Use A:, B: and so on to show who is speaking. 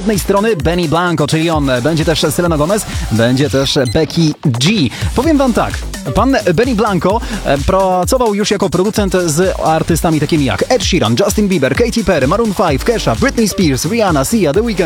A: jednej strony Benny Blanco, czyli on, będzie też Selena Gomez, będzie też Becky G. Powiem wam tak, pan Benny Blanco pracował już jako producent z artystami takimi jak Ed Sheeran, Justin Bieber, Katy Perry, Maroon 5, Kesha, Britney Spears, Rihanna, Sia, The Weeknd,